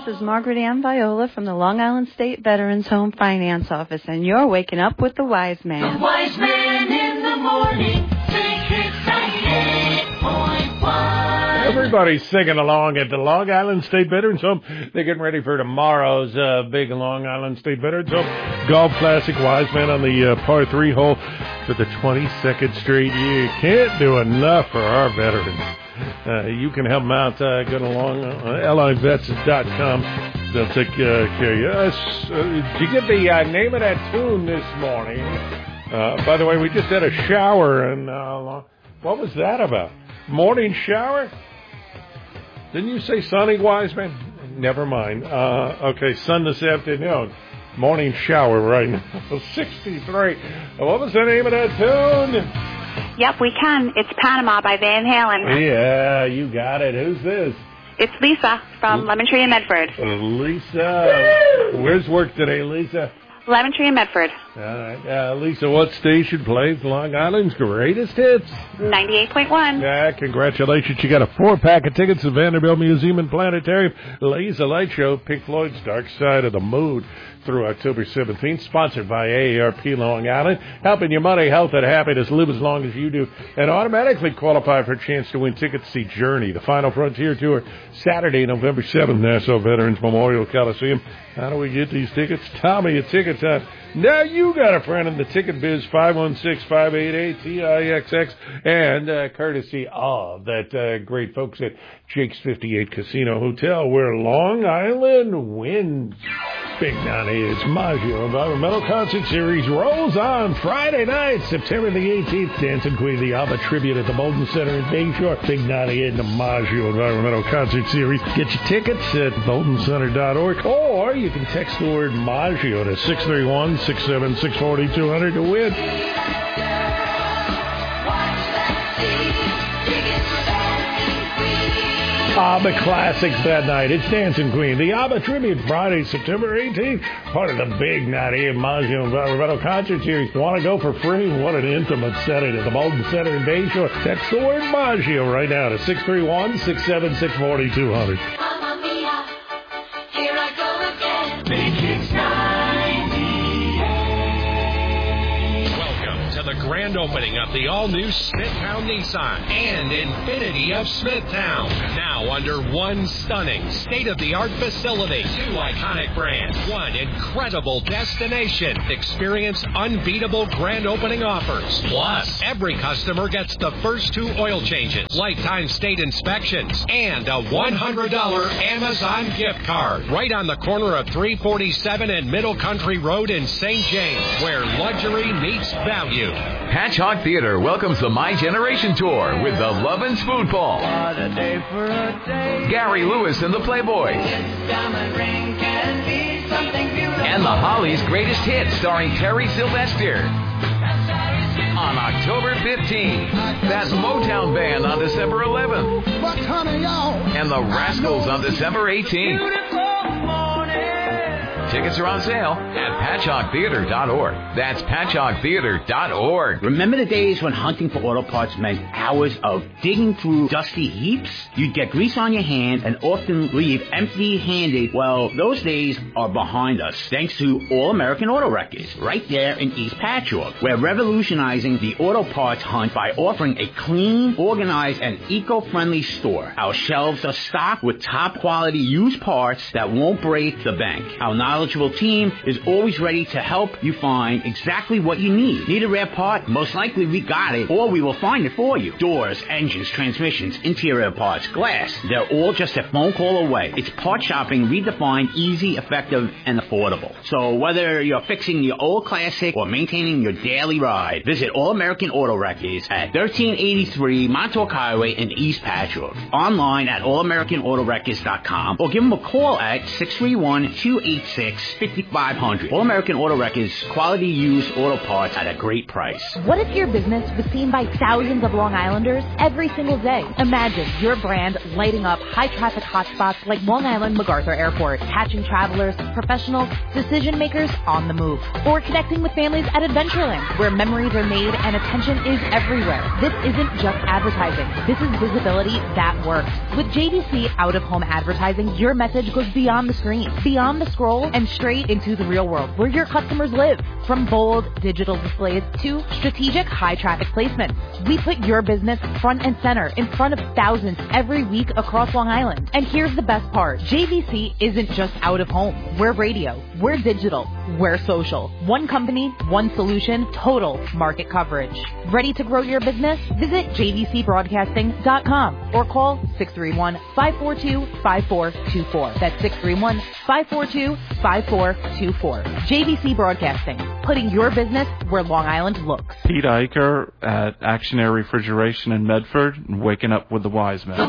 This is Margaret Ann Viola from the Long Island State Veterans Home Finance Office, and you're waking up with the Wise Man. The Wise Man in the morning. Everybody's singing along at the Long Island State Veterans Home. They're getting ready for tomorrow's big Long Island State Veterans Home Golf Classic. Wise Man on the par 3 hole for the 22nd straight year. Can't do enough for our veterans. You can help them out. Go to livets.com. They'll take care of you. Did you get the name of that tune this morning? By the way, we just had a shower, and what was that about? Morning shower? Didn't you say sunny, Wise Man? Never mind. Okay, sun this afternoon. Morning shower right now. 63. What was the name of that tune? Yep, we can. It's Panama by Van Halen. Yeah, you got it. Who's this? It's Lisa from Lemon Tree in Medford. Lisa. Where's work today, Lisa? Lemon Tree in Medford. All right. Lisa, what station plays Long Island's greatest hits? 98.1. Yeah, congratulations. You got a 4-pack of tickets to Vanderbilt Museum and Planetarium. Laser Light Show, Pink Floyd's Dark Side of the Moon through October 17th. Sponsored by AARP Long Island. Helping your money, health, and happiness live as long as you do. And automatically qualify for a chance to win tickets to see Journey, the Final Frontier Tour, Saturday, November 7th, Nassau Veterans Memorial Coliseum. How do we get these tickets? Tommy at Tickets on. Now you got a friend in the ticket biz, 516-588-TIXX, and courtesy of that great folks at Jake's 58 Casino Hotel, where Long Island wins. Big Donnie is Maggio Environmental Concert Series rolls on Friday night, September the 18th. Dancing Queen, the ABBA tribute at the Bolton Center in Bayshore. Big Donnie and the Maggio Environmental Concert Series. Get your tickets at boltoncenter.org, or you can text the word Maggio to 631-676-4200 to win. ABBA Classics that night. It's Dancing Queen. The ABBA Tribute Friday, September 18th. Part of the big Nadia Maggio Environmental Concert Series. Want to go for free? What an intimate setting at the Bolton Center in Bayshore. Text the word Maggio right now to 631-676-4200. Mamma mia, here I go again. Big Hits 98. Welcome to the grand opening of the all-new Smithtown Nissan and Infinity of Smithtown. Now under one stunning, state-of-the-art facility, 2 iconic brands, one incredible destination. Experience unbeatable grand opening offers. Plus, every customer gets the first 2 oil changes, lifetime state inspections, and a $100 Amazon gift card. Right on the corner of 347 and Middle Country Road in St. James, where luxury meets value. Patchogue Theater welcomes the My Generation Tour with the Love and Spoon Ball. Gary Lewis and the Playboys. And the Hollies' Greatest Hits starring Terry Sylvester. On October 15th, that Motown Band on December 11th. And the Rascals on December 18th. Tickets are on sale at patchoguetheater.org. That's patchoguetheater.org. Remember the days when hunting for auto parts meant hours of digging through dusty heaps? You'd get grease on your hands and often leave empty-handed. Well, those days are behind us, thanks to All American Auto Records, right there in East Patchogue. We're revolutionizing the auto parts hunt by offering a clean, organized, and eco-friendly store. Our shelves are stocked with top-quality used parts that won't break the bank. Our knowledgeable team is always ready to help you find exactly what you need. Need a rare part? Most likely we got it, or we will find it for you. Doors, engines, transmissions, interior parts, glass. They're all just a phone call away. It's part shopping redefined, easy, effective, and affordable. So whether you're fixing your old classic or maintaining your daily ride, visit All American Auto Records at 1383 Montauk Highway in East Patchogue. Online at allamericanautorecords.com or give them a call at 631-286 $5,500. All American Auto Wreck is quality used auto parts at a great price. What if your business was seen by thousands of Long Islanders every single day? Imagine your brand lighting up high-traffic hotspots like Long Island MacArthur Airport, catching travelers, professionals, decision makers on the move, or connecting with families at Adventureland, where memories are made and attention is everywhere. This isn't just advertising. This is visibility that works. With JVC out-of-home advertising, your message goes beyond the screen, beyond the scroll, and straight into the real world where your customers live. From bold digital displays to strategic high-traffic placements, we put your business front and center in front of thousands every week across Long Island. And here's the best part. JVC isn't just out-of-home. We're radio. We're digital. We're social. One company, one solution, total market coverage. Ready to grow your business? Visit jvcbroadcasting.com or call 631-542-5424. That's 631-542-5424. JVC Broadcasting, putting your business where Long Island looks. Pete Eicher at Action Air Refrigeration in Medford, and Waking Up with the Wise Men.